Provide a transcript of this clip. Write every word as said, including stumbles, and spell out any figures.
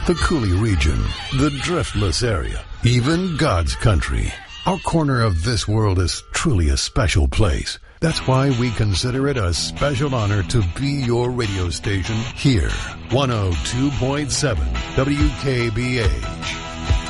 the Cooley region, the Driftless area, even God's country. Our corner of this world is truly a special place. That's why we consider it a special honor to be your radio station here. one oh two point seven W K B H.